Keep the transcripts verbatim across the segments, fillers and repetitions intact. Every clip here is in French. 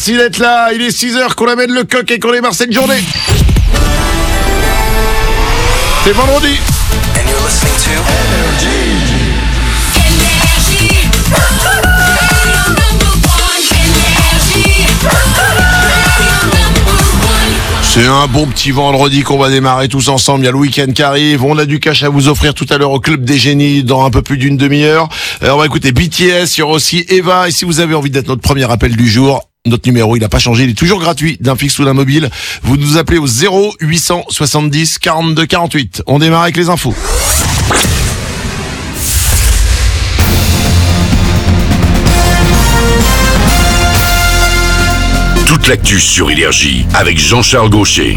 Merci d'être là. Il est six heures qu'on amène le coq et qu'on démarre cette journée. C'est vendredi. And you're listening to Energy. Energy. Radio number one. Energy. Radio number one. C'est un bon petit vendredi qu'on va démarrer tous ensemble. Il y a le week-end qui arrive. On a du cash à vous offrir tout à l'heure au Club des Génies dans un peu plus d'une demi-heure. Alors, on va écouter B T S. Il y aura aussi Eva. Et si vous avez envie d'être notre premier appel du jour, notre numéro, il n'a pas changé, il est toujours gratuit, d'un fixe ou d'un mobile. Vous nous appelez au zéro huit cent soixante-dix quarante-deux quarante-huit. On démarre avec les infos. Toute l'actu sur Énergie avec Jean-Charles Gaucher.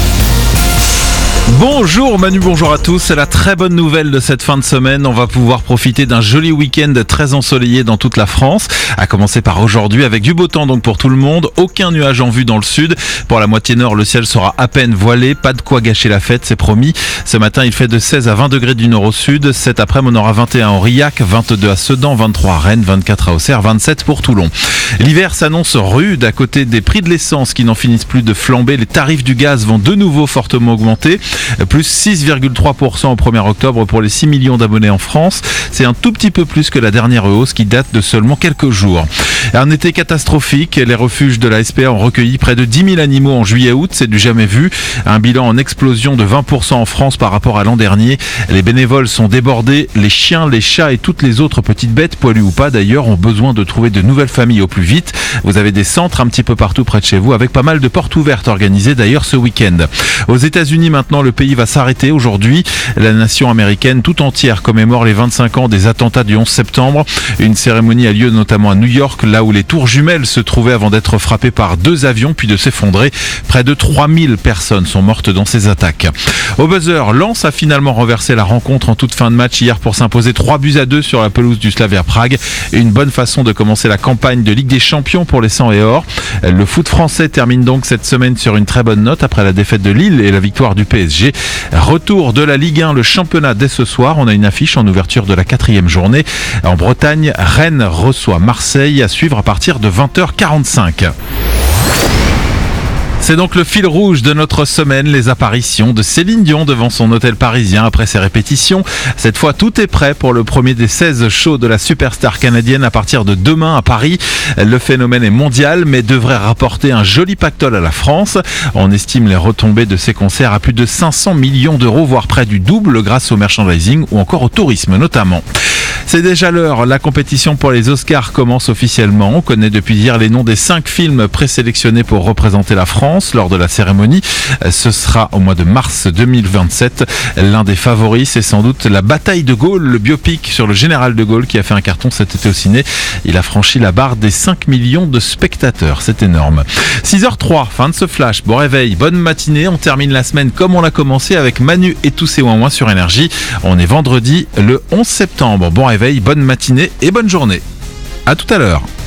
Bonjour Manu, bonjour à tous. C'est la très bonne nouvelle de cette fin de semaine. On va pouvoir profiter d'un joli week-end très ensoleillé dans toute la France. À commencer par aujourd'hui avec du beau temps donc pour tout le monde. Aucun nuage en vue dans le sud. Pour la moitié nord, le ciel sera à peine voilé. Pas de quoi gâcher la fête, c'est promis. Ce matin, il fait de seize à vingt degrés du nord au sud. Cet après-midi, on aura vingt et un à Aurillac, vingt-deux à Sedan, vingt-trois à Rennes, vingt-quatre à Auxerre, vingt-sept pour Toulon. L'hiver s'annonce rude à côté des prix de l'essence qui n'en finissent plus de flamber. Les tarifs du gaz vont de nouveau fortement augmenter. Plus six virgule trois pour cent au premier octobre pour les six millions d'abonnés en France. C'est un tout petit peu plus que la dernière hausse qui date de seulement quelques jours. Un été catastrophique. Les refuges de la S P A ont recueilli près de dix mille animaux en juillet-août. C'est du jamais vu. Un bilan en explosion de vingt pour cent en France par rapport à l'an dernier. Les bénévoles sont débordés. Les chiens, les chats et toutes les autres petites bêtes, poilues ou pas d'ailleurs, ont besoin de trouver de nouvelles familles au plus vite. Vous avez des centres un petit peu partout près de chez vous avec pas mal de portes ouvertes organisées d'ailleurs ce week-end. Aux États-Unis maintenant, le pays va s'arrêter aujourd'hui. La nation américaine tout entière commémore les vingt-cinq ans des attentats du onze septembre. Une cérémonie a lieu notamment à New York, là où les tours jumelles se trouvaient avant d'être frappées par deux avions puis de s'effondrer. Près de trois mille personnes sont mortes dans ces attaques. Au buzzer, Lens a finalement renversé la rencontre en toute fin de match hier pour s'imposer trois buts à deux sur la pelouse du Slavia Prague. Une bonne façon de commencer la campagne de Ligue des Champions pour les cent et or. Le foot français termine donc cette semaine sur une très bonne note après la défaite de Lille et la victoire du P S G. Retour de la Ligue un, le championnat dès ce soir. On a une affiche en ouverture de la quatrième journée. En Bretagne, Rennes reçoit Marseille à suivre à partir de vingt heures quarante-cinq. C'est donc le fil rouge de notre semaine, les apparitions de Céline Dion devant son hôtel parisien après ses répétitions. Cette fois, tout est prêt pour le premier des seize shows de la superstar canadienne à partir de demain à Paris. Le phénomène est mondial, mais devrait rapporter un joli pactole à la France. On estime les retombées de ces concerts à plus de cinq cents millions d'euros, voire près du double grâce au merchandising ou encore au tourisme notamment. C'est déjà l'heure, la compétition pour les Oscars commence officiellement. On connaît depuis hier les noms des cinq films présélectionnés pour représenter la France lors de la cérémonie. Ce sera au mois de mars deux mille vingt-sept. L'un des favoris, c'est sans doute La Bataille de Gaulle, le biopic sur le général de Gaulle qui a fait un carton cet été au ciné. Il a franchi la barre des cinq millions de spectateurs, c'est énorme. six heures zéro trois, fin de ce flash. Bon réveil, bonne matinée. On termine la semaine comme on l'a commencé avec Manu et tous ses ouin-ouin sur Énergie. On est vendredi le onze septembre. Bon réveil, bonne matinée et bonne journée. À tout à l'heure.